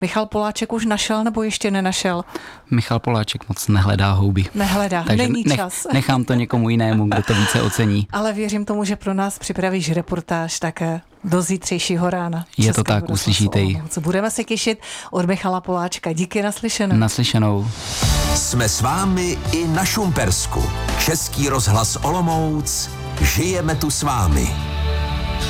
Michal Poláček už našel nebo ještě nenašel? Michal Poláček moc nehledá houby. Nehledá, takže není čas. Nechám to někomu jinému, kdo to více ocení. Ale věřím tomu, že pro nás připravíš reportáž také do zítřejšího rána. Je to tak, uslyšíte ji. Budeme se těšit od Michala Poláčka. Díky, naslyšenou. Naslyšenou. Jsme s vámi i na Šumpersku. Český rozhlas Olomouc. Žijeme tu s vámi.